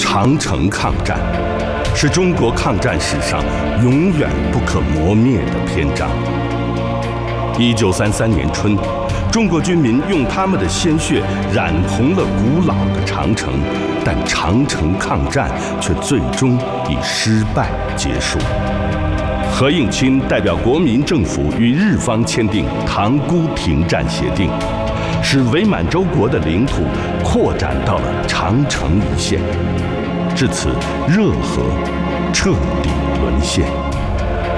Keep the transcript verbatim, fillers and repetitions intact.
长城抗战是中国抗战史上永远不可磨灭的篇章。一九三三年春，中国军民用他们的鲜血染红了古老的长城，但长城抗战却最终以失败结束。何应钦代表国民政府与日方签订塘沽停战协定，使伪满洲国的领土扩展到了长城一线。至此，热河彻底沦陷。